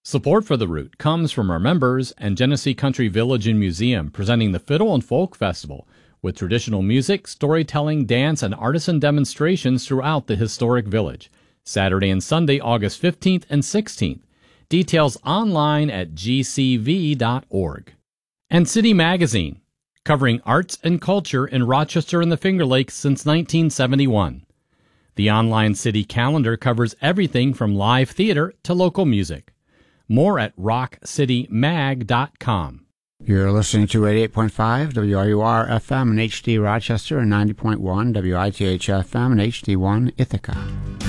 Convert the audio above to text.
Support for The Root comes from our members and Genesee Country Village and Museum, presenting the Fiddle and Folk Festival with traditional music, storytelling, dance, and artisan demonstrations throughout the historic village. Saturday and Sunday, August 15th and 16th. Details online at gcv.org. And City Magazine, covering arts and culture in Rochester and the Finger Lakes since 1971. The online city calendar covers everything from live theater to local music. More at rockcitymag.com. You're listening to 88.5 WRUR FM in HD Rochester and 90.1 WITH FM in HD1 Ithaca.